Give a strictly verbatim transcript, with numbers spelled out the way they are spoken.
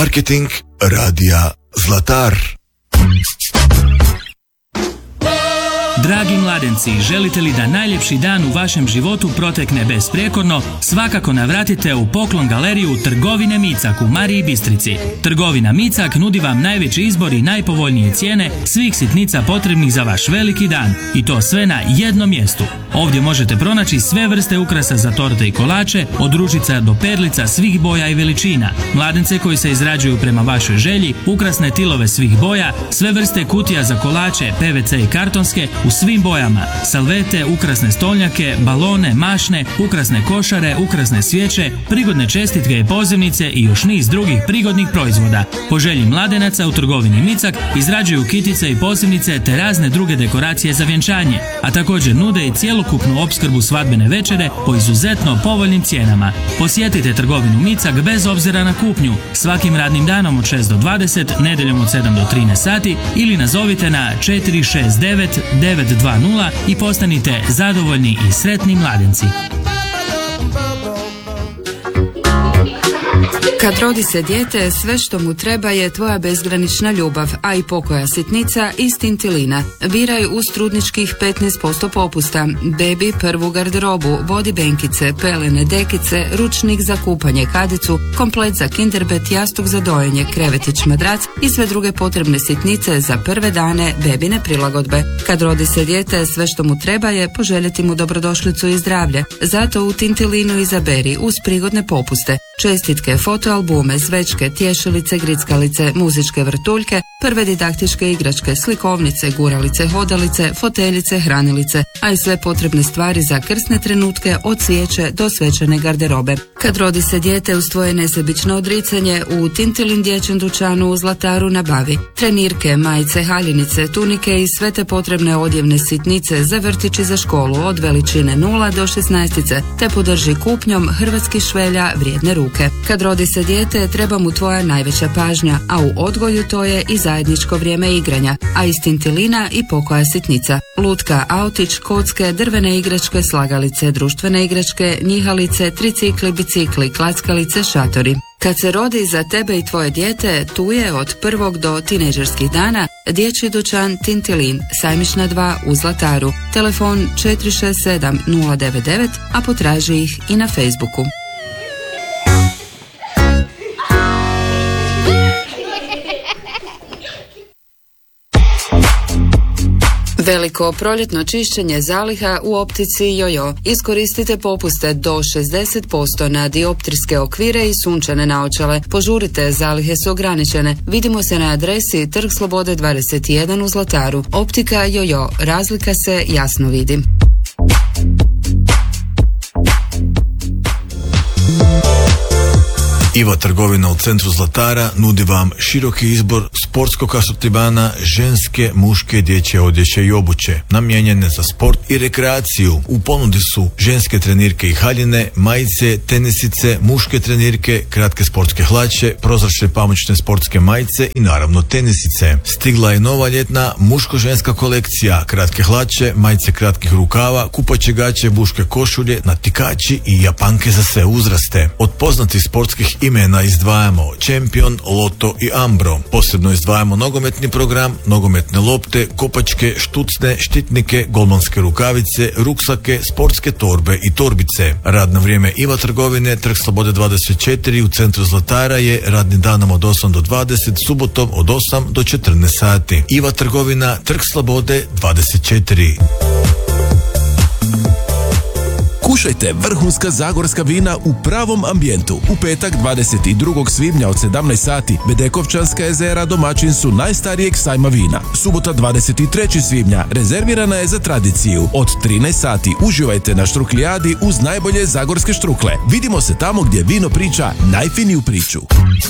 Marketing radija Zlatar. Dragi mladenci, želite li da najljepši dan u vašem životu protekne besprijekorno, svakako navratite u Poklon galeriju Trgovine Micak u Mariji Bistrici. Trgovina Micak nudi vam najveći izbor i najpovoljnije cijene svih sitnica potrebnih za vaš veliki dan. I to sve na jednom mjestu. Ovdje možete pronaći sve vrste ukrasa za torte i kolače, od ružica do perlica svih boja i veličina, mladence koji se izrađuju prema vašoj želji, ukrasne tilove svih boja, sve vrste kutija za kolače, P V C i kartonske, u svim bojama, salvete, ukrasne stolnjake, balone, mašne, ukrasne košare, ukrasne svijeće, prigodne čestitke i pozivnice i još niz drugih prigodnih proizvoda. Po želji mladenaca u Trgovini Micak izrađuju kitice i pozivnice te razne druge dekoracije za vjenčanje, a također nude i cjelokupnu opskrbu svadbene večere po izuzetno povoljnim cijenama. Posjetite Trgovinu Micak bez obzira na kupnju, svakim radnim danom od šest do dvadeset, nedjeljom od sedam do trinaest sati ili nazovite na četiri šest devet devet dva nula i postanite zadovoljni i sretni mladenci. Kad rodi se dijete, sve što mu treba je tvoja bezgranična ljubav, a i pokoja sitnica iz Tintilina. Biraj uz trudničkih petnaest posto popusta, bebi prvu garderobu, vodi benkice, pelene, dekice, ručnik za kupanje, kadicu, komplet za kinderbet, jastuk za dojenje, krevetić, madrac i sve druge potrebne sitnice za prve dane bebine prilagodbe. Kad rodi se dijete, sve što mu treba je poželjeti mu dobrodošlicu i zdravlje. Zato u Tintilinu izaberi uz prigodne popuste čestitke, fotoalbume, zvečke, tješilice, grickalice, muzičke vrtuljke, prve didaktičke igračke, slikovnice, guralice, hodalice, foteljice, hranilice, a i sve potrebne stvari za krsne trenutke od svijeće do svečane garderobe. Kad rodi se dijete uz tvoje nesebično odricanje, u Tintilin dječjem dućanu u Zlataru nabavi trenirke, majice, haljinice, tunike i sve te potrebne odjevne sitnice za vrtić i za školu od veličine nula do šesnaestice, te podrži kupnjom hrvatskih švelja vrijedne ruke. Kad rodi se dijete, treba mu tvoja najveća pažnja, a u odgoju to je i zajedničko vrijeme igranja, a iz Tintilina i pokoja sitnica. Lutka, autić, kocke, drvene igračke, slagalice, društvene igračke, njihalice, tricikli, bicikli, klackalice, šatori. Kad se rodi za tebe i tvoje dijete, tu je od prvog do tinejdžerskih dana dječji dućan Tintilin, Sajmišna dva u Zlataru. Telefon četiri šest sedam nula devet devet, a potraži ih i na Facebooku. Veliko proljetno čišćenje zaliha u optici Jojo. Iskoristite popuste do šezdeset posto na dioptrijske okvire i sunčane naočale. Požurite, zalihe su ograničene. Vidimo se na adresi Trg Slobode dvadeset jedan u Zlataru. Optika Jojo. Razlika se jasno vidi. Iva trgovina u centru Zlatara nudi vam široki izbor sportskog asortimana, ženske, muške, dječje odjeće i obuće, namijenjene za sport i rekreaciju. U ponudi su ženske trenirke i haljine, majice, tenisice, muške trenirke, kratke sportske hlače, prozračne pamučne sportske majice i naravno tenisice. Stigla je nova ljetna muško-ženska kolekcija, kratke hlače, majice kratkih rukava, kupaće gaće, muške košulje, natikači i japanke za sve uzraste. Od poznatih sportskih imena izdvajamo Champion, Loto i Ambro. Posebno izdvajamo nogometni program, nogometne lopte, kopačke, štucne, štitnike, golmanske rukavice, ruksake, sportske torbe i torbice. Radno vrijeme Iva trgovine, Trg Slobode dvadeset četiri u centru Zlatara je radni danom od osam do dvadeset, subotom od osam do četrnaest sati. Iva trgovina, Trg Slobode dvadeset četiri. Kušajte vrhunska zagorska vina u pravom ambijentu. U petak dvadeset drugog svibnja od sedamnaest sati Bedekovčanska jezera domaćin su najstarijeg sajma vina. Subota dvadeset trećeg svibnja rezervirana je za tradiciju. Od trinaest sati uživajte na štruklijadi uz najbolje zagorske štrukle. Vidimo se tamo gdje vino priča najfiniju priču.